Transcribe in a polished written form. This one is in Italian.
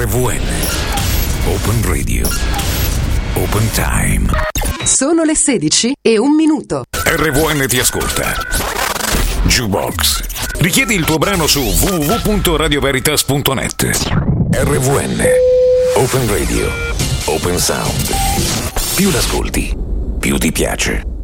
RVN. Open Radio. Open Time. Sono le 16:01. RVN ti ascolta. Jukebox. Richiedi il tuo brano su www.radioveritas.net. RVN. Open Radio. Open Sound. Più l'ascolti, più ti piace.